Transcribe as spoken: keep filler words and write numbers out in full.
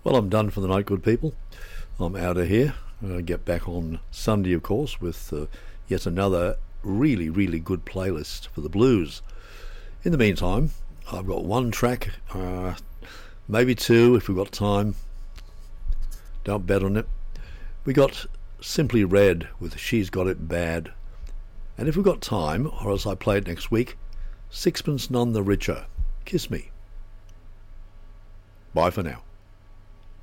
Well, I'm done for the night, good people. I'm out of here. I'll get back on Sunday, of course, with uh, yet another really, really good playlist for the blues. In the meantime, I've got one track, uh, maybe two if we've got time. Don't bet on it. We got Simply Red with She's Got It Bad. And if we've got time, or as I play it next week, Sixpence None the Richer, Kiss Me. Bye for now.